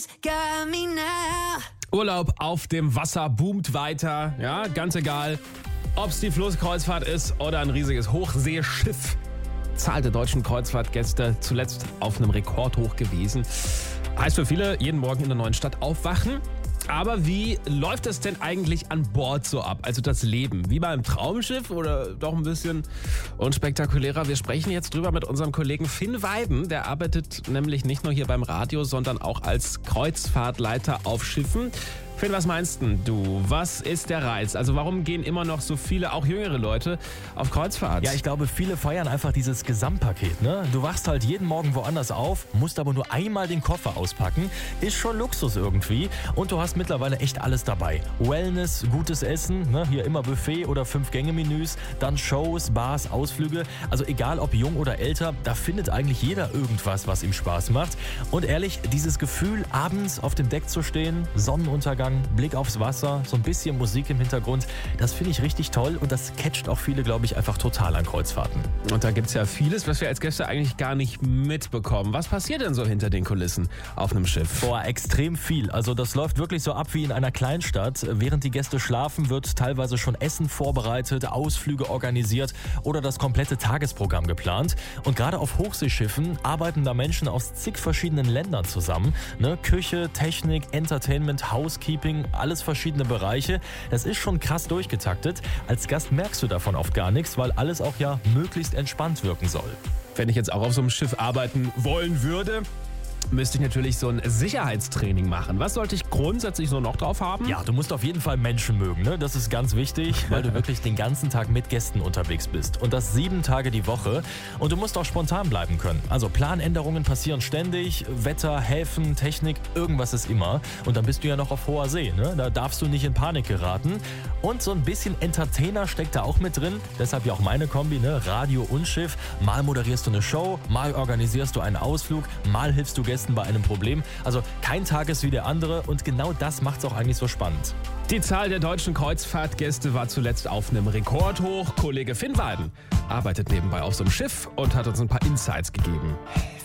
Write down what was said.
just got me now. Urlaub auf dem Wasser boomt weiter. Ja, ganz egal, ob es die Flusskreuzfahrt ist oder ein riesiges Hochseeschiff. Zahl der deutschen Kreuzfahrtgäste zuletzt auf einem Rekordhoch gewesen. Heißt für viele, jeden Morgen in der neuen Stadt aufwachen. Aber wie läuft das denn eigentlich an Bord so ab? Also das Leben, wie beim Traumschiff oder doch ein bisschen unspektakulärer? Wir sprechen jetzt drüber mit unserem Kollegen Finn Weiden. Der arbeitet nämlich nicht nur hier beim Radio, sondern auch als Kreuzfahrtleiter auf Schiffen. Finn, was meinst denn du? Was ist der Reiz? Also warum gehen immer noch so viele, auch jüngere Leute, auf Kreuzfahrt? Ja, ich glaube, viele feiern einfach dieses Gesamtpaket. Ne? Du wachst halt jeden Morgen woanders auf, musst aber nur einmal den Koffer auspacken. Ist schon Luxus irgendwie. Und du hast mittlerweile echt alles dabei. Wellness, gutes Essen, ne? Hier immer Buffet oder 5-Gänge-Menüs, dann Shows, Bars, Ausflüge. Also egal ob jung oder älter, da findet eigentlich jeder irgendwas, was ihm Spaß macht. Und ehrlich, dieses Gefühl, abends auf dem Deck zu stehen, Sonnenuntergang, Blick aufs Wasser, so ein bisschen Musik im Hintergrund, das finde ich richtig toll und das catcht auch viele, glaube ich, einfach total an Kreuzfahrten. Und da gibt es ja vieles, was wir als Gäste eigentlich gar nicht mitbekommen. Was passiert denn so hinter den Kulissen auf einem Schiff? Boah, extrem viel. Also das läuft wirklich so ab wie in einer Kleinstadt. Während die Gäste schlafen, wird teilweise schon Essen vorbereitet, Ausflüge organisiert oder das komplette Tagesprogramm geplant. Und gerade auf Hochseeschiffen arbeiten da Menschen aus zig verschiedenen Ländern zusammen. Ne? Küche, Technik, Entertainment, Housekeeping, alles verschiedene Bereiche. Das ist schon krass durchgetaktet. Als Gast merkst du davon oft gar nichts, weil alles auch ja möglichst entspannt wirken soll. Wenn ich jetzt auch auf so einem Schiff arbeiten wollen würde, müsste ich natürlich so ein Sicherheitstraining machen. Was sollte ich grundsätzlich so noch drauf haben? Ja, du musst auf jeden Fall Menschen mögen, ne? Das ist ganz wichtig, weil du wirklich den ganzen Tag mit Gästen unterwegs bist. Und das 7 Tage die Woche. Und du musst auch spontan bleiben können. Also Planänderungen passieren ständig, Wetter, Häfen, Technik, irgendwas ist immer. Und dann bist du ja noch auf hoher See, ne? Da darfst du nicht in Panik geraten. Und so ein bisschen Entertainer steckt da auch mit drin. Deshalb ja auch meine Kombi, ne? Radio und Schiff. Mal moderierst du eine Show, mal organisierst du einen Ausflug, mal hilfst du Gästen bei einem Problem. Also kein Tag ist wie der andere und genau das macht es auch eigentlich so spannend. Die Zahl der deutschen Kreuzfahrtgäste war zuletzt auf einem Rekordhoch. Kollege Finn Weiden arbeitet nebenbei auf so einem Schiff und hat uns ein paar Insights gegeben.